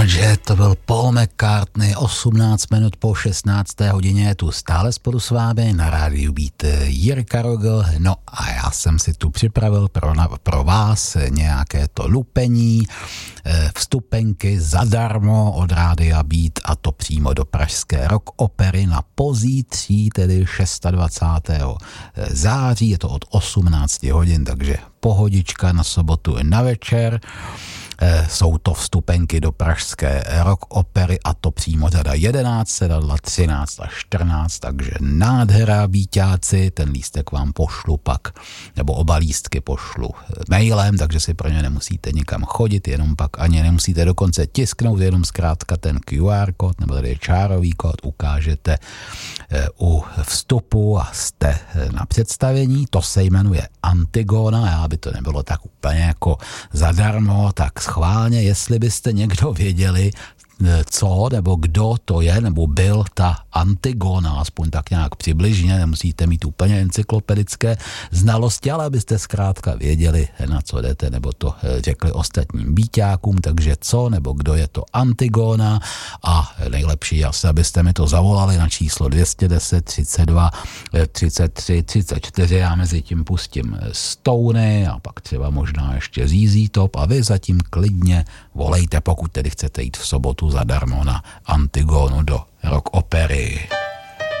Takže to byl Paul McCartney, 18 minut po 16. hodině, tu stále spolu s vámi na rádiu Beat Jirka Rogl. No a já jsem si tu připravil pro vás nějaké to lupení, vstupenky zadarmo od rádia Beat, a to přímo do pražské rock opery na pozítří, tedy 26. září, je to od 18 hodin, takže pohodička na sobotu na večer. Jsou to vstupenky do pražské rock opery, a to přímo teda 11, sedadla 13 a 14, takže nádhera, víťáci. Ten lístek vám pošlu pak, nebo oba lístky pošlu mailem, takže si pro ně nemusíte nikam chodit, jenom pak ani nemusíte dokonce tisknout, jenom zkrátka ten QR kód, nebo tady čárový kód ukážete u vstupu a jste na představení. To se jmenuje Antigona, aby to nebylo tak úplně jako zadarmo, tak schválně, jestli byste někdo věděli, co nebo kdo to je, nebo byl ta Antigona, aspoň tak nějak přibližně, nemusíte mít úplně encyklopedické znalosti, ale abyste zkrátka věděli, na co jdete, nebo to řekli ostatním býťákům, takže co nebo kdo je to Antigona, a nejlepší asi, abyste mi to zavolali na číslo 210 32 33 34, já mezi tím pustím Stony a pak třeba možná ještě ZZ Top, a vy zatím klidně volejte, pokud tedy chcete jít v sobotu zadarmo na Antigonu do rock opery.